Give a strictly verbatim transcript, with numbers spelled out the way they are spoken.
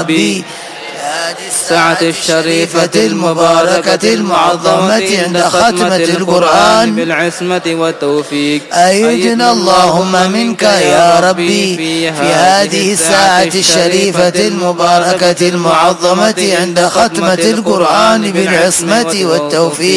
ربي الساعة الشريفة المباركة المعظمة عند ختمة القرآن بالعصمة والتوفيق. أيدنا اللهم منك يا ربي في هذه الساعة الشريفة المباركة المعظمة عند ختمة القرآن بالعصمة والتوفيق.